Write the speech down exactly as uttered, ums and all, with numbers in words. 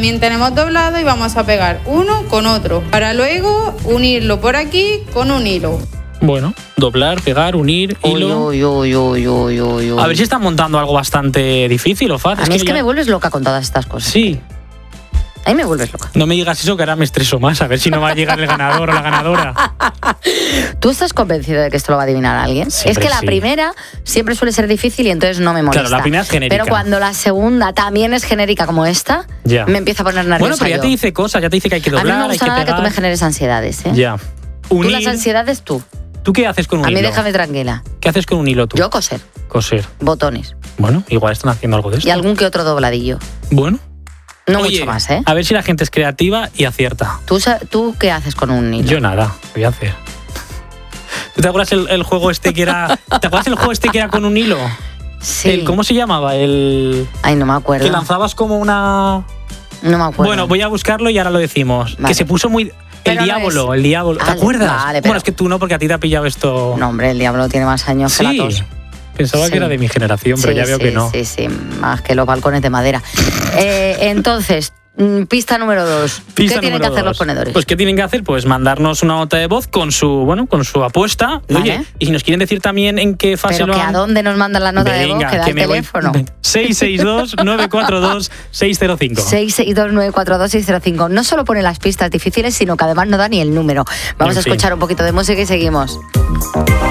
También tenemos doblado y vamos a pegar uno con otro, para luego unirlo por aquí con un hilo. Bueno, doblar, pegar, unir, hilo. Uy, uy, uy, uy, uy, uy. A ver si están montando algo bastante difícil o fácil. A mí es que, ya... me vuelves loca con todas estas cosas. Sí. A mí me vuelves loca. No me digas eso, que ahora me estreso más, a ver si no va a llegar el ganador o la ganadora. ¿Tú estás convencido de que esto lo va a adivinar alguien? Siempre es que la sí. primera siempre suele ser difícil y entonces no me molesta. Claro, la primera es genérica. Pero cuando la segunda también es genérica como esta, ya. me empieza a poner nerviosa. Bueno, pero ya yo. te dice cosas, ya te dice que hay que doblar, a mí no me gusta hay que nada pegar. que tú me generes ansiedades, ¿eh? Ya. Unir... Unir... Tú las ansiedades, tú. ¿Tú qué haces con un a hilo? A mí déjame tranquila. ¿Qué haces con un hilo tú? Yo coser. Coser. Botones. Bueno, igual están haciendo algo de esto. Y algún que otro dobladillo. Bueno. No Oye, mucho más, ¿eh? A ver si la gente es creativa y acierta. ¿Tú, ¿Tú qué haces con un hilo? Yo nada, voy a hacer. ¿Tú te acuerdas el, el juego este que era... ¿Te acuerdas el juego este que era con un hilo? Sí. El, ¿Cómo se llamaba? El... Ay, no me acuerdo. Que lanzabas como una... No me acuerdo. Bueno, voy a buscarlo y ahora lo decimos. Vale. Que se puso muy... Pero el no diablo, es... el diablo. ¿Te vale, acuerdas? Vale, pero... Bueno, es que tú no, porque a ti te ha pillado esto... No, hombre, el diablo tiene más años sí. que la tos. Pensaba sí. que era de mi generación, pero sí, ya veo sí, que no. Sí, sí, más que los balcones de madera. eh, entonces, pista número dos. Pista ¿Qué tienen que hacer dos. los ponedores? Pues ¿qué tienen que hacer? Pues mandarnos una nota de voz con su, bueno, con su apuesta. Vale. Oye, y si nos quieren decir también en qué fase Pero lo que han... a dónde nos mandan la nota Venga, de voz, que da que el me voy- teléfono. seis seis dos, nueve cuatro dos, seis cero cinco. seis seis dos nueve cuatro dos seis cero cinco. No solo pone las pistas difíciles, sino que además no da ni el número. Vamos En a fin. escuchar un poquito de música y seguimos.